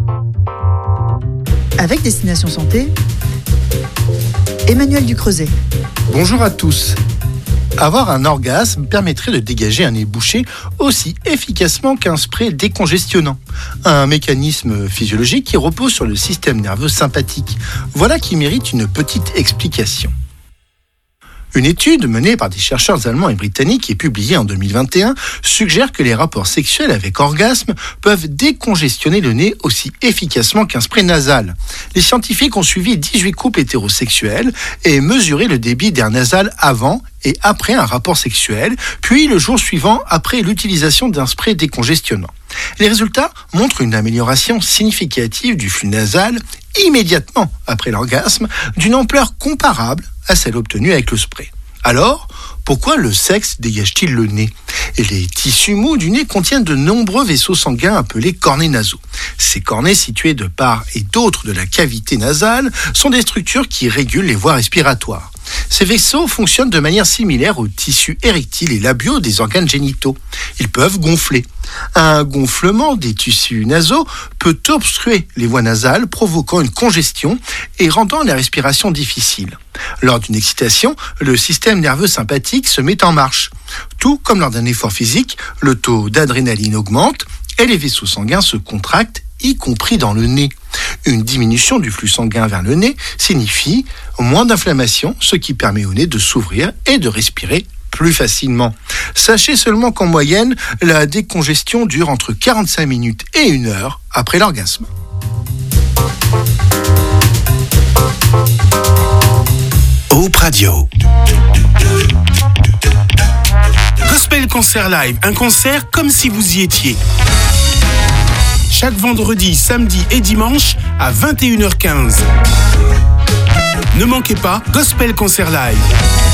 Avec Destination Santé, Emmanuel Ducreuset. Bonjour à tous. Avoir un orgasme permettrait de dégager un nez bouché aussi efficacement qu'un spray décongestionnant. Un mécanisme physiologique qui repose sur le système nerveux sympathique. Voilà qui mérite une petite explication. Une étude menée par des chercheurs allemands et britanniques et publiée en 2021 suggère que les rapports sexuels avec orgasme peuvent décongestionner le nez aussi efficacement qu'un spray nasal. Les scientifiques ont suivi 18 couples hétérosexuels et mesuré le débit d'air nasal avant et après un rapport sexuel, puis le jour suivant après l'utilisation d'un spray décongestionnant. Les résultats montrent une amélioration significative du flux nasal immédiatement après l'orgasme, d'une ampleur comparable à celle obtenue avec le spray. Alors, pourquoi le sexe dégage-t-il le nez ? Et les tissus mous du nez contiennent de nombreux vaisseaux sanguins appelés cornets nasaux. Ces cornets, situés de part et d'autre de la cavité nasale, sont des structures qui régulent les voies respiratoires. Ces vaisseaux fonctionnent de manière similaire aux tissus érectiles et labiaux des organes génitaux. Ils peuvent gonfler. Un gonflement des tissus nasaux peut obstruer les voies nasales, provoquant une congestion et rendant la respiration difficile. Lors d'une excitation, le système nerveux sympathique se met en marche. Tout comme lors d'un effort physique, le taux d'adrénaline augmente et les vaisseaux sanguins se contractent, y compris dans le nez. Une diminution du flux sanguin vers le nez signifie moins d'inflammation, ce qui permet au nez de s'ouvrir et de respirer plus facilement. Sachez seulement qu'en moyenne, la décongestion dure entre 45 minutes et 1 heure après l'orgasme. Hope Radio. Gospel Concert Live, un concert comme si vous y étiez. Chaque vendredi, samedi et dimanche à 21h15. Ne manquez pas Gospel Concert Live.